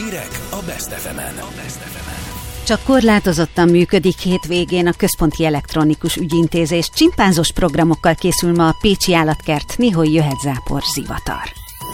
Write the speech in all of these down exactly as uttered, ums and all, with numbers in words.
Hírek a Best ef emen. Csak korlátozottan működik hétvégén a Központi Elektronikus Ügyintézés. Csimpánzos programokkal készül ma a Pécsi Állatkert, néhol jöhet zápor, zivatar.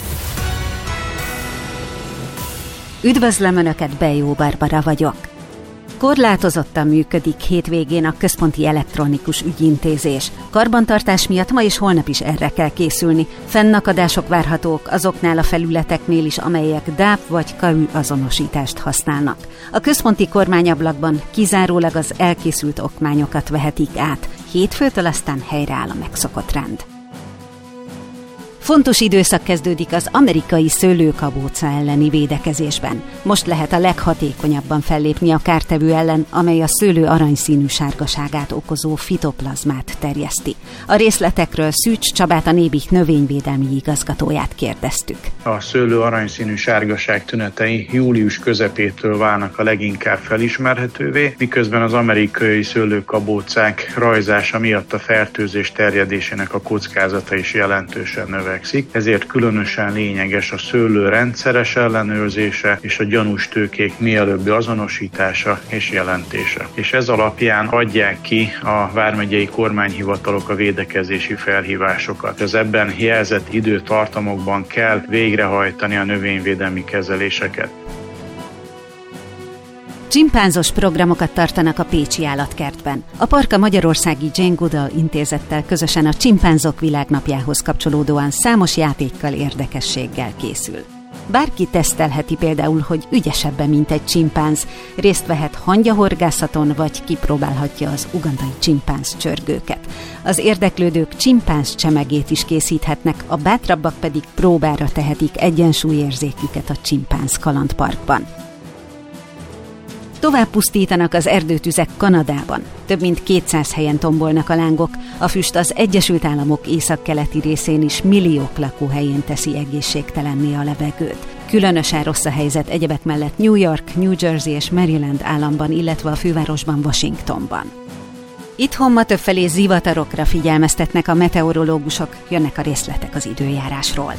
Üdvözlöm Önöket, Bejó Barbara vagyok. Korlátozottan működik hétvégén a Központi Elektronikus Ügyintézés. Karbantartás miatt ma és holnap is erre kell készülni. Fennakadások várhatók azoknál a felületeknél is, amelyek dáp vagy ká ú azonosítást használnak. A központi kormányablakban kizárólag az elkészült okmányokat vehetik át. Hétfőtől aztán helyreáll a megszokott rend. Fontos időszak kezdődik az amerikai szőlőkabóca elleni védekezésben. Most lehet a leghatékonyabban fellépni a kártevő ellen, amely a szőlő aranyszínű sárgaságát okozó fitoplazmát terjeszti. A részletekről Szűcs Csabát, a Nébik növényvédelmi igazgatóját kérdeztük. A szőlő aranyszínű sárgaság tünetei július közepétől válnak a leginkább felismerhetővé, miközben az amerikai szőlőkabócák rajzása miatt a fertőzés terjedésének a kockázata is jelentősen növekszik. Ezért különösen lényeges a szőlő rendszeres ellenőrzése és a gyanús tőkék mielőbbi azonosítása és jelentése. És ez alapján adják ki a vármegyei kormányhivatalok a védekezési felhívásokat. Az ebben jelzett időtartamokban kell végrehajtani a növényvédelmi kezeléseket. Csimpánzos programokat tartanak a Pécsi Állatkertben. A park a Magyarországi Jane Goodall intézettel közösen a Csimpánzok világnapjához kapcsolódóan számos játékkal, érdekességgel készül. Bárki tesztelheti például, hogy ügyesebben, mint egy csimpánz, részt vehet hangyahorgászaton, vagy kipróbálhatja az ugandai csimpánz csörgőket. Az érdeklődők csimpánz csemegét is készíthetnek, a bátrabbak pedig próbára tehetik egyensúlyérzéküket a csimpánz kalandparkban. Tovább pusztítanak az erdőtüzek Kanadában. Több mint kétszáz helyen tombolnak a lángok. A füst az Egyesült Államok északkeleti részén is milliók lakóhelyén teszi egészségtelenné a levegőt. Különösen rossz a helyzet egyebek mellett New York, New Jersey és Maryland államban, illetve a fővárosban, Washingtonban. Itthon ma többfelé zivatarokra figyelmeztetnek a meteorológusok, jönnek a részletek az időjárásról.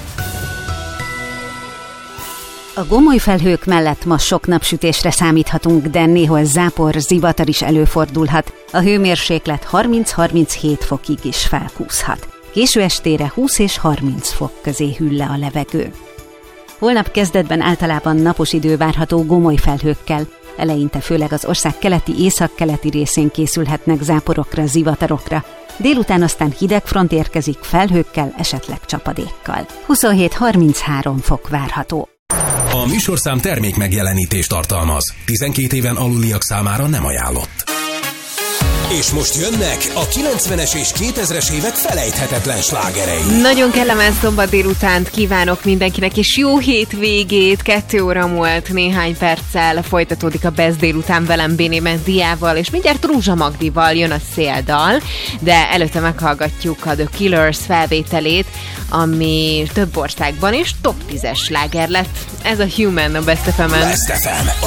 A gomoly felhők mellett ma sok napsütésre számíthatunk, de néhol zápor, zivatar is előfordulhat. A hőmérséklet harminc-harminchét fokig is felkúszhat. Késő estére húsz és harminc fok közé hűl le a levegő. Holnap kezdetben általában napos idő várható gomoly felhőkkel. Eleinte főleg az ország keleti, északkeleti részén készülhetnek záporokra, zivatarokra. Délután aztán hideg front érkezik felhőkkel, esetleg csapadékkal. huszonhét-harminchárom fok várható. A műsorszám termék megjelenítést tartalmaz. tizenkét éven aluliak számára nem ajánlott. És most jönnek a kilencvenes és kétezres évek felejthetetlen slágerei. Nagyon kellemes szombat délutánt kívánok mindenkinek, és jó hétvégét. Kettő óra múlt néhány perccel folytatódik a Best délután velem, Béné Mendiával, és mindjárt Rózsa Magdival jön a Széldal, de előtte meghallgatjuk a The Killers felvételét, ami több országban is top tízes sláger lett. Ez a Human a Best ef emen. Best ef em.